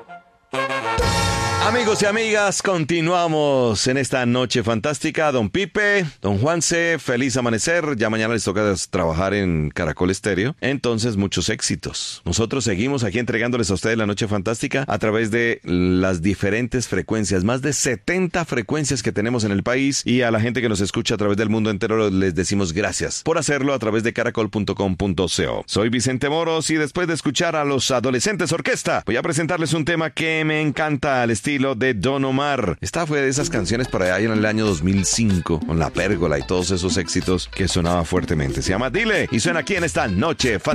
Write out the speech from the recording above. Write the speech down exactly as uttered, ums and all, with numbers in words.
Amigos y amigas, continuamos en esta noche fantástica. Don Pipe, don Juanse, feliz amanecer. Ya mañana les toca trabajar en Caracol Estéreo. Entonces, muchos éxitos. Nosotros seguimos aquí entregándoles a ustedes la noche fantástica a través de las diferentes frecuencias. Más de setenta frecuencias que tenemos en el país. Y a la gente que nos escucha a través del mundo entero les decimos gracias por hacerlo a través de caracol punto com punto co. Soy Vicente Moros y después de escuchar a los Adolescentes Orquesta, voy a presentarles un tema que me encanta al estilo de Don Omar. Esta fue de esas canciones por allá en el año dos mil cinco, con La Pérgola y todos esos éxitos que sonaba fuertemente. Se llama Dile y suena aquí en esta noche fantástica.